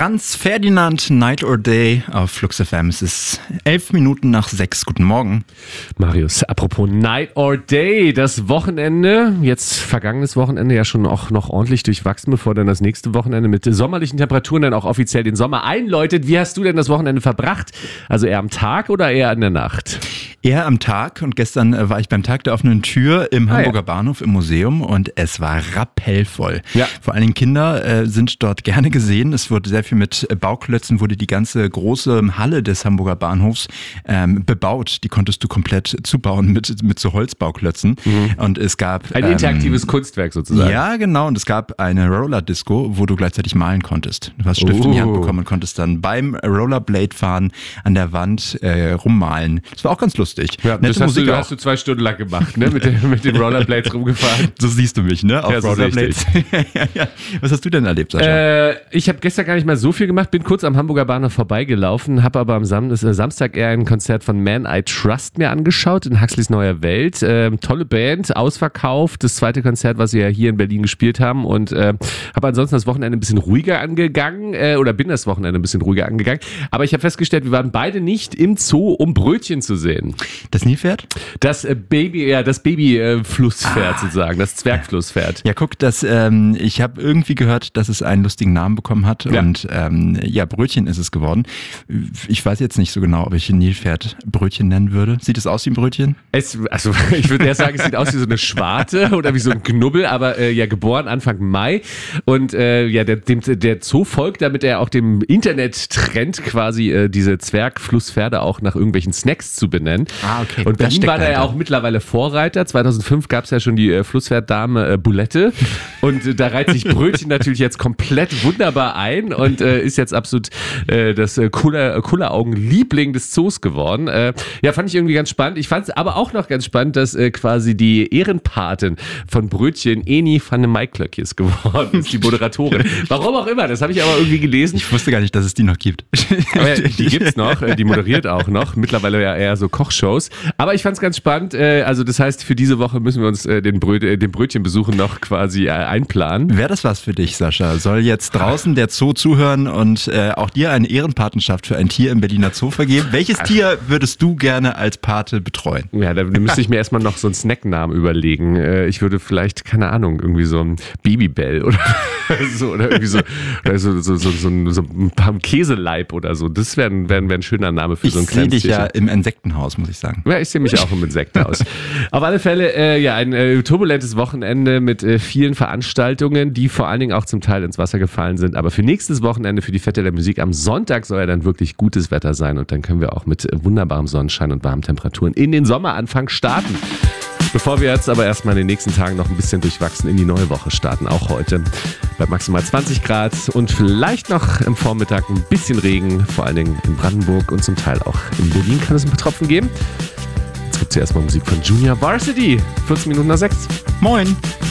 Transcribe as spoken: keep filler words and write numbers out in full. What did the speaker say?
Franz Ferdinand, Night or Day auf Flux F M. Es ist elf Minuten nach sechs. Guten Morgen. Marius, apropos Night or Day, das Wochenende, jetzt vergangenes Wochenende ja schon auch noch ordentlich durchwachsen, bevor dann das nächste Wochenende mit sommerlichen Temperaturen dann auch offiziell den Sommer einläutet. Wie hast du denn das Wochenende verbracht? Also eher am Tag oder eher in der Nacht? Eher am Tag, und gestern äh, war ich beim Tag der offenen Tür im ah, Hamburger ja. Bahnhof im Museum und es war rappellvoll. Ja. Vor allen Dingen Kinder äh, sind dort gerne gesehen. Es wurde sehr viel mit Bauklötzen, wurde die ganze große Halle des Hamburger Bahnhofs ähm, bebaut. Die konntest du komplett zubauen mit, mit so Holzbauklötzen. Mhm. Und es gab ein interaktives ähm, Kunstwerk sozusagen. Ja, genau. Und es gab eine Roller-Disco, wo du gleichzeitig malen konntest. Du hast Stift oh. in die Hand bekommen und konntest dann beim Rollerblade-Fahren an der Wand äh, rummalen. Das war auch ganz lustig. Ja, das hast du, hast du zwei Stunden lang gemacht, ne? Mit den, mit den Rollerblades rumgefahren. So siehst du mich, ne? Auf ja, Rollerblades. ja, ja. Was hast du denn erlebt, Sascha? Äh, ich habe gestern gar nicht mal so viel gemacht, bin kurz am Hamburger Bahnhof vorbeigelaufen, habe aber am Sam- Samstag eher ein Konzert von Man I Trust mir angeschaut in Huxleys Neuer Welt. Ähm, tolle Band, ausverkauft. Das zweite Konzert, was sie ja hier in Berlin gespielt haben, und äh, habe ansonsten das Wochenende ein bisschen ruhiger angegangen äh, oder bin das Wochenende ein bisschen ruhiger angegangen. Aber ich habe festgestellt, wir waren beide nicht im Zoo, um Brötchen zu sehen. Das Nilpferd? Das äh, Baby, ja, das Babyflusspferd äh, ah. sozusagen, das Zwergflusspferd. Ja, guck, das, ähm, ich habe irgendwie gehört, dass es einen lustigen Namen bekommen hat, ja. und ähm, ja, Brötchen ist es geworden. Ich weiß jetzt nicht so genau, ob ich ein Nilpferd Brötchen nennen würde. Sieht es aus wie ein Brötchen? Es, also ich würde eher sagen, es sieht aus wie so eine Schwarte oder wie so ein Knubbel, aber äh, ja, geboren Anfang Mai, und äh, ja, der, dem, der Zoo folgt, damit er auch dem Internet-Trend quasi äh, diese Zwergflusspferde auch nach irgendwelchen Snacks zu benennen. Ah, okay. Und Berlin war da ja auch mittlerweile Vorreiter. zweitausendfünf gab es ja schon die äh, Flusspferddame äh, Boulette, und äh, da reiht sich Brötchen natürlich jetzt komplett wunderbar ein und äh, ist jetzt absolut äh, das äh, Kulleraugen-Liebling des Zoos geworden. Äh, ja, fand ich irgendwie ganz spannend. Ich fand es aber auch noch ganz spannend, dass äh, quasi die Ehrenpatin von Brötchen Eni van den Maiklöckjes geworden ist, die Moderatorin. Warum auch immer, das habe ich aber irgendwie gelesen. Ich wusste gar nicht, dass es die noch gibt. Aber ja, die gibt's noch, äh, die moderiert auch noch. Mittlerweile ja eher so Kochshows. Aber ich fand es ganz spannend. Äh, also das heißt, für diese Woche müssen wir uns äh, den, Brö- äh, den Brötchenbesuchen noch quasi äh, einplanen. Wäre das was für dich, Sascha? Soll jetzt draußen der Zoo zuhören und äh, auch dir eine Ehrenpatenschaft für ein Tier im Berliner Zoo vergeben? Welches Ach. Tier würdest du gerne als Pate betreuen? Ja, da müsste ich mir erstmal noch so einen Snacknamen überlegen. Äh, ich würde vielleicht, keine Ahnung, irgendwie so ein Babybell oder so, oder irgendwie so, oder so, so, so, so, so ein paar Käseleib oder so. Das wäre wär, wär ein schöner Name für ich so ein kleines Ich sehe dich ja im Insektenhaus, muss ich sagen. Ja, ich sehe mich auch im Insektenhaus. Auf alle Fälle, äh, ja, ein äh, turbulentes Wochenende mit äh, vielen Veranstaltungen, die vor allen Dingen auch zum Teil ins Wasser gefallen sind. Aber für nächstes Wochenende, für die Fette der Musik am Sonntag, soll ja dann wirklich gutes Wetter sein, und dann können wir auch mit äh, wunderbarem Sonnenschein und warmen Temperaturen in den Sommeranfang starten. Bevor wir jetzt aber erstmal in den nächsten Tagen noch ein bisschen durchwachsen in die neue Woche starten, auch heute bei maximal zwanzig Grad und vielleicht noch im Vormittag ein bisschen Regen, vor allen Dingen in Brandenburg und zum Teil auch in Berlin kann es ein paar Tropfen geben. Jetzt gibt es ja erstmal Musik von Junior Varsity, vierzehn Minuten nach sechs. Moin!